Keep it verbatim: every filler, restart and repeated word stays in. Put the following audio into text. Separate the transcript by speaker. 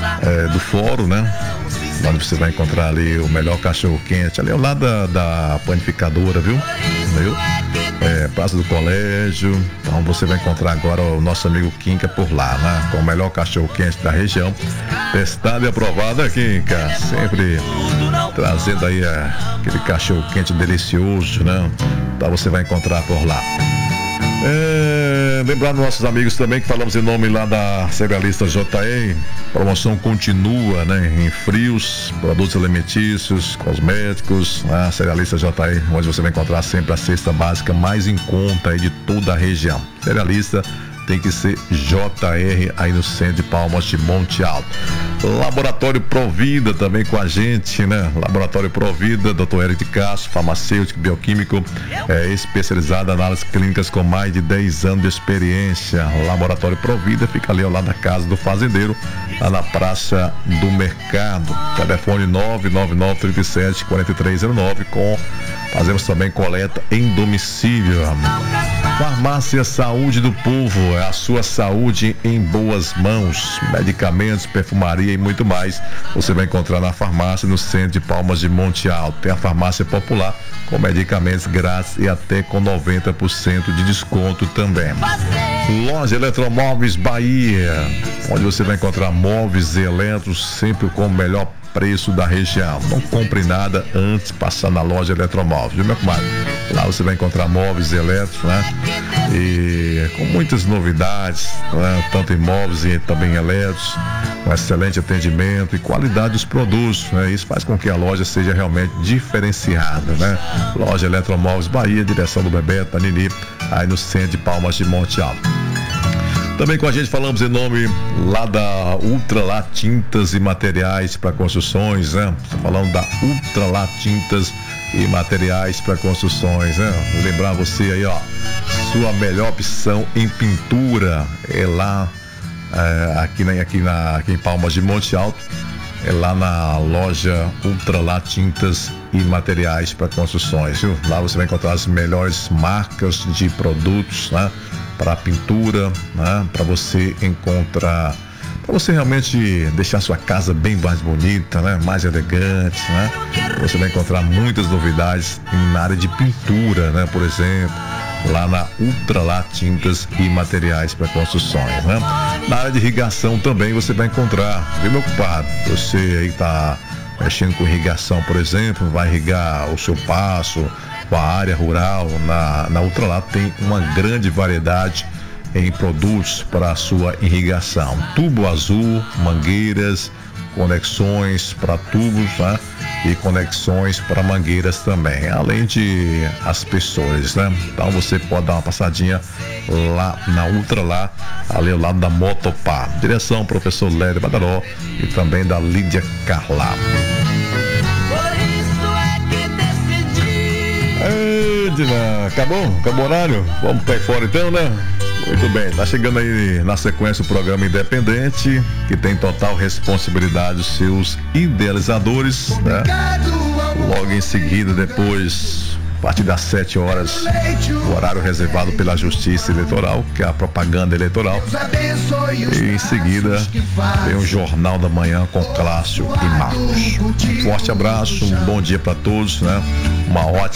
Speaker 1: é, do Fórum, né? Onde você vai encontrar ali o melhor cachorro-quente, ali ao lado da, da panificadora, viu? Viu? É, Praça do Colégio. Então você vai encontrar agora o nosso amigo Quinca por lá, né? Com o melhor cachorro-quente da região. Testado e aprovado, Quinca. Sempre trazendo aí é, aquele cachorro-quente delicioso, né? Então você vai encontrar por lá. É, lembrar dos nossos amigos também que falamos em nome lá da Cerealista J E. Promoção continua, né? Em frios, produtos alimentícios, cosméticos, né? Cerealista J E, onde você vai encontrar sempre a cesta básica mais em conta aí de toda a região. Cerealista tem que ser J R aí no centro de Palmas de Monte Alto. Laboratório Provida também com a gente, né? Laboratório Provida, doutor Eric Castro, farmacêutico, bioquímico, é, especializado em análises clínicas com mais de dez anos de experiência. Laboratório Provida fica ali ao lado da casa do fazendeiro, lá na Praça do Mercado. Telefone nove nove nove, três sete, quatro três zero nove, com fazemos também coleta em domicílio. Farmácia Saúde do Povo, é a sua saúde em boas mãos. Medicamentos, perfumaria e muito mais você vai encontrar na farmácia no centro de Palmas de Monte Alto. Tem a farmácia popular com medicamentos grátis e até com noventa por cento de desconto também. Loja Eletromóveis Bahia, onde você vai encontrar móveis e eletros sempre com o melhor preço da região. Não compre nada antes de passar na loja Eletromóveis, viu, meu comadre? Lá você vai encontrar móveis e elétricos, né? E com muitas novidades, né? Tanto em móveis e também elétricos, um excelente atendimento e qualidade dos produtos, né? Isso faz com que a loja seja realmente diferenciada, né? Loja Eletromóveis Bahia, direção do Bebeto, Nini, aí no centro de Palmas de Monte Alto. Também com a gente falamos em nome lá da Ultra Lá Tintas e Materiais para Construções, né? Falando da Ultra Lá Tintas e Materiais para Construções, né? Vou lembrar você aí, ó, sua melhor opção em pintura é lá, é, aqui, na, aqui, na, aqui em Palmas de Monte Alto, é lá na loja Ultra Lá Tintas e Materiais para Construções, viu? Lá você vai encontrar as melhores marcas de produtos, né? Para pintura, né? Para você encontrar, para você realmente deixar sua casa bem mais bonita, né? Mais elegante, né? Você vai encontrar muitas novidades na área de pintura, né? Por exemplo, lá na Ultra Lá Tintas e Materiais para Construções, né? Na área de irrigação também você vai encontrar, viu, meu compadre? Você aí tá mexendo com irrigação, por exemplo, vai irrigar o seu passo, a área rural, na, na Ultra Lá tem uma grande variedade em produtos para a sua irrigação. Tubo azul, mangueiras, conexões para tubos, né? E conexões para mangueiras também, além de aspersores, né? Então você pode dar uma passadinha lá na Ultra Lá, ali ao lado da Motopar. Direção professor Lério Badaró e também da Lídia Carla. Edna, acabou? Acabou o horário? Vamos cair fora então, né? Muito bem, tá chegando aí na sequência o programa Independente, que tem total responsabilidade dos seus idealizadores, né? Logo em seguida, depois, a partir das sete horas, o horário reservado pela Justiça Eleitoral, que é a propaganda eleitoral. E em seguida, vem o Jornal da Manhã com Clássio e Marcos. Um forte abraço, um bom dia para todos, né? Uma ótima